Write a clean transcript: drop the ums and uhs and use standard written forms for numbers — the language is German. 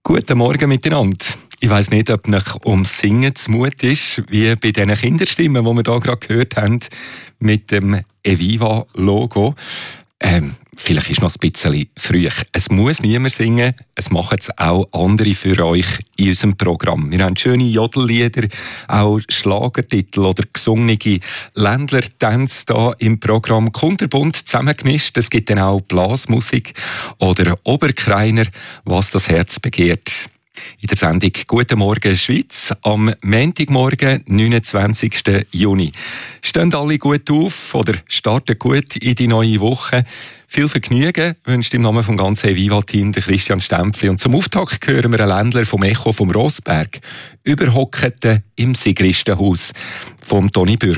Guten Morgen miteinander. Ich weiss nicht, ob euch ums Singen zumut ist, wie bei diesen Kinderstimmen, die wir hier gerade gehört haben, mit dem Eviva-Logo. Vielleicht ist noch ein bisschen früh. Es muss niemand singen, es machen es auch andere für euch in unserem Programm. Wir haben schöne Jodellieder, auch Schlagertitel oder gesungene Ländlertänze hier im Programm kunterbunt zusammengemischt. Es gibt dann auch Blasmusik oder Oberkreiner, was das Herz begehrt. In der Sendung «Guten Morgen Schweiz» am Montagmorgen, 29. Juni. Stehen alle gut auf oder starten gut in die neue Woche? Viel Vergnügen wünscht im Namen vom ganzen Eviva-Team der Christian Stempfli. Und zum Auftakt hören wir einen Ländler vom Echo vom Rossberg, «Überhockete im Sigristenhaus» vom Toni Bürger.